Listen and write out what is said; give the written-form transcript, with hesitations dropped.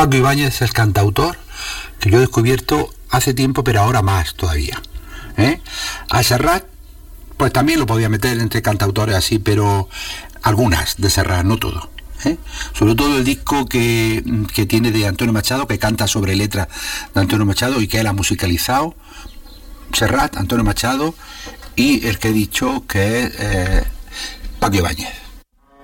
Paco Ibáñez es el cantautor que yo he descubierto hace tiempo, pero ahora más todavía. A Serrat, pues también lo podía meter entre cantautores así, pero algunas de Serrat, no todo. Sobre todo el disco que tiene de Antonio Machado, que canta sobre letras de Antonio Machado y que él ha musicalizado. Serrat, Antonio Machado y el que he dicho que es Paco Ibáñez.